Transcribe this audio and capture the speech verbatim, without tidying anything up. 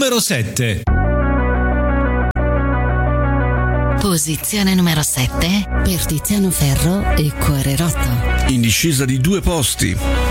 numero sette. Posizione numero sette per Tiziano Ferro e Cuore Rotto. In discesa di due posti,